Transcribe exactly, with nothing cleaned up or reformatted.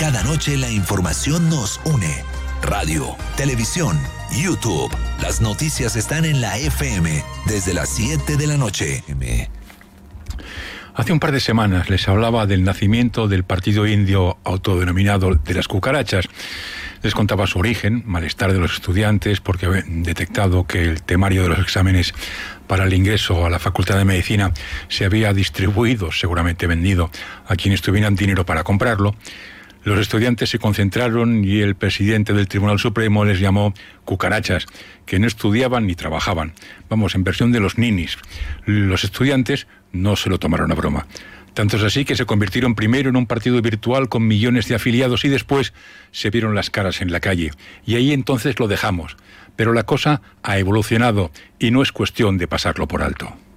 Cada noche la información nos une. Radio, televisión, YouTube. Las noticias están en la F M desde las siete de la noche. Hace un par de semanas les hablaba del nacimiento del partido indio autodenominado de las cucarachas. Les contaba su origen, malestar de los estudiantes porque habían detectado que el temario de los exámenes para el ingreso a la Facultad de Medicina se había distribuido, seguramente vendido, a quienes tuvieran dinero para comprarlo. Los estudiantes se concentraron y el presidente del Tribunal Supremo les llamó cucarachas, que no estudiaban ni trabajaban. Vamos, en versión de los ninis. Los estudiantes no se lo tomaron a broma. Tanto es así que se convirtieron primero en un partido virtual con millones de afiliados y después se vieron las caras en la calle. Y ahí entonces lo dejamos. Pero la cosa ha evolucionado y no es cuestión de pasarlo por alto.